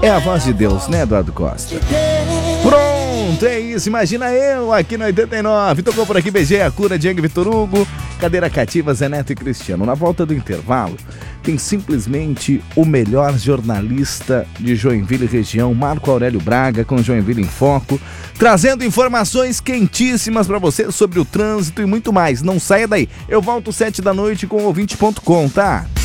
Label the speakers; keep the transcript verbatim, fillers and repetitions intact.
Speaker 1: É a voz de Deus, né, Eduardo Costa? Pronto, é isso. Imagina eu aqui no oitenta e nove. Tocou por aqui B G, a cura, Diego, Vitor Hugo. Cadeira cativa, Zé Neto e Cristiano. Na volta do intervalo, tem simplesmente o melhor jornalista de Joinville e região, Marco Aurélio Braga, com Joinville em Foco, trazendo informações quentíssimas para você sobre o trânsito e muito mais. Não saia daí. Eu volto sete da noite com o ouvinte ponto com, tá?